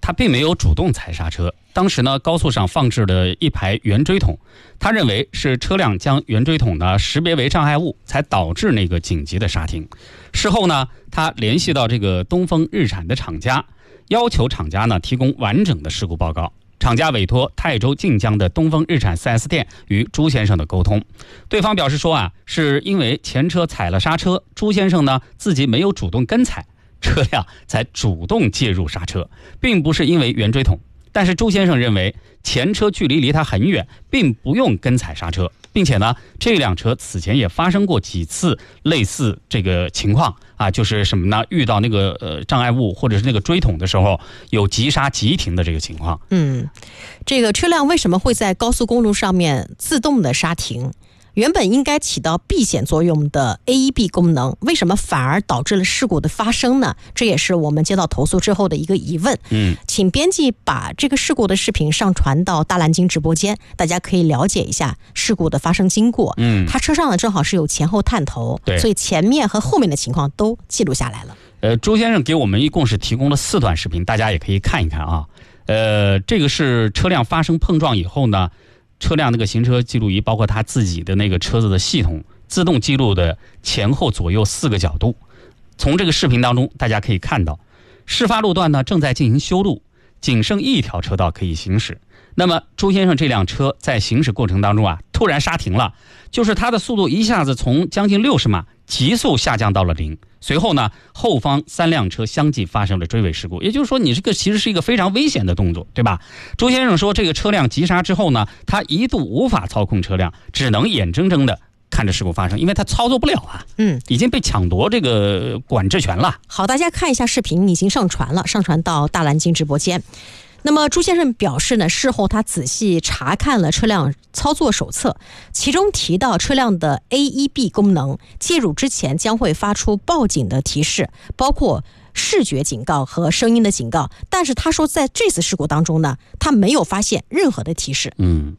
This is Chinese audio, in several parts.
他并没有主动踩刹车。当时呢，高速上放置了一排圆锥桶，他认为是车辆将圆锥桶呢识别为障碍物，才导致那个紧急的刹停。事后呢，他联系到这个东风日产的厂家，要求厂家呢提供完整的事故报告。厂家委托泰州晋江的东风日产 4S 店与朱先生的沟通，对方表示说是因为前车踩了刹车，朱先生呢自己没有主动跟踩，车辆才主动介入刹车，并不是因为圆锥桶。但是朱先生认为前车距离他很远，并不用跟踩刹车，并且呢，这辆车此前也发生过几次类似这个情况就是什么呢？遇到那个障碍物或者是那个锥桶的时候，有急刹急停的这个情况。 这个车辆为什么会在高速公路上面自动的刹停？原本应该起到避险作用的 AEB 功能，为什么反而导致了事故的发生呢？这也是我们接到投诉之后的一个疑问。请编辑把这个事故的视频上传到大蓝鲸直播间，大家可以了解一下事故的发生经过。他车上呢正好是有前后探头，所以前面和后面的情况都记录下来了。 朱先生给我们一共是提供了4段视频，大家也可以看一看啊。这个是车辆发生碰撞以后呢，车辆那个行车记录仪包括他自己的那个车子的系统自动记录的前后左右4个角度。从这个视频当中大家可以看到，事发路段呢正在进行修路，仅剩1条车道可以行驶。那么朱先生这辆车在行驶过程当中突然刹停了，就是他的速度一下子从将近60码急速下降到了0。随后呢，后方3辆车相继发生了追尾事故。也就是说，你这个其实是一个非常危险的动作，对吧？朱先生说，这个车辆急刹之后呢，他一度无法操控车辆，只能眼睁睁的看着事故发生，因为他操作不了已经被抢夺这个管制权了。 好，大家看一下视频，已经上传到大蓝鲸直播间。那么朱先生表示呢，事后他仔细查看了车辆操作手册，其中提到车辆的 AEB 功能介入之前将会发出报警的提示，包括视觉警告和声音的警告。但是他说在这次事故当中呢，他没有发现任何的提示。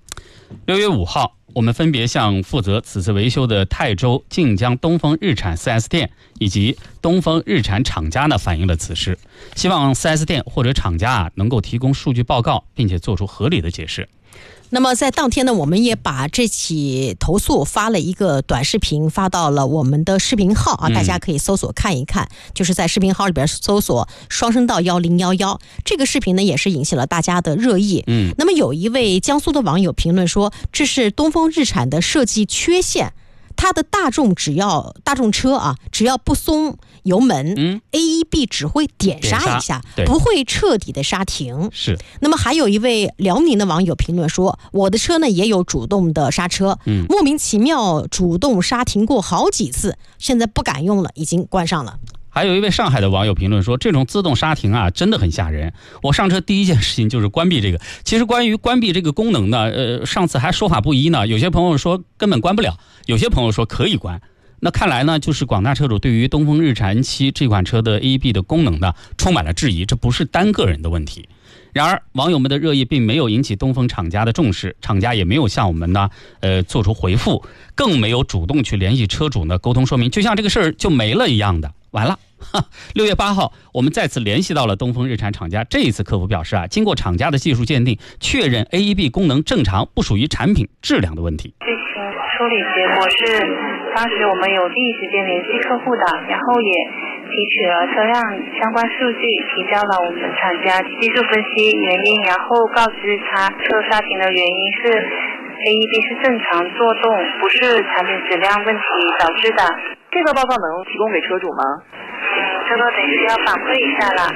6月5号，我们分别向负责此次维修的泰州晋江东风日产 4S 店以及东风日产厂家呢反映了此事，希望 4S 店或者厂家能够提供数据报告，并且做出合理的解释。 那么在当天呢，我们也把这起投诉发了一个短视频发到了我们的视频号大家可以搜索看一看，就是在视频号里边搜索双声道1011。这个视频呢也是引起了大家的热议。那么有一位江苏的网友评论说，这是东风日产的设计缺陷，它的大众车只要不松油门，AEB 只会点刹一下，不会彻底的刹停。 是。 那么还有一位辽宁的网友评论说，我的车呢也有主动的刹车，莫名其妙主动刹停过好几次，现在不敢用了，已经关上了。 还有一位上海的网友评论说，这种自动刹停真的很吓人，我上车第一件事情就是关闭这个。其实关于关闭这个功能呢，上次还说法不一呢，有些朋友说根本关不了，有些朋友说可以关。那看来呢，就是广大车主对于东风日产 N7 这款车的 AEB 的功能呢充满了质疑，这不是单个人的问题。然而网友们的热议并没有引起东风厂家的重视，厂家也没有向我们呢做出回复，更没有主动去联系车主呢沟通说明，就像这个事儿就没了一样的。完了，6月8号，我们再次联系到了东风日产厂家。这一次客服表示经过厂家的技术鉴定，确认 AEB 功能正常，不属于产品质量的问题。 事情处理结果是，当时我们有第一时间联系客户的，然后也提取了车辆相关数据，提交了我们厂家技术分析原因，然后告知他车刹停的原因是 AEB 是正常作动，不是产品质量问题导致的。 这个报告能提供给车主吗？ 这个得需要反馈一下了。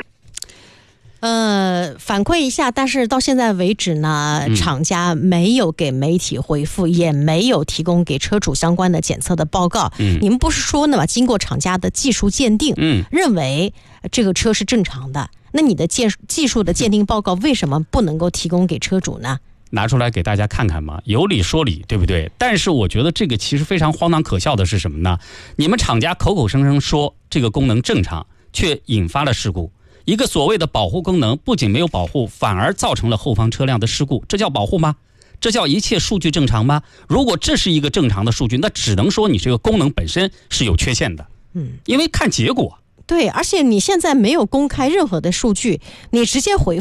反馈一下，但是到现在为止呢，厂家没有给媒体回复，也没有提供给车主相关的检测的报告。你们不是说呢吗？经过厂家的技术鉴定，认为这个车是正常的，那你的技术的鉴定报告为什么不能够提供给车主呢？ 拿出来给大家看看嘛，有理说理，对不对？但是我觉得这个其实非常荒唐可笑的是什么呢？你们厂家口口声声说这个功能正常，却引发了事故。一个所谓的保护功能不仅没有保护，反而造成了后方车辆的事故，这叫保护吗？这叫一切数据正常吗？如果这是一个正常的数据，那只能说你这个功能本身是有缺陷的。因为看结果。 对，而且你现在没有公开任何的数据，你直接回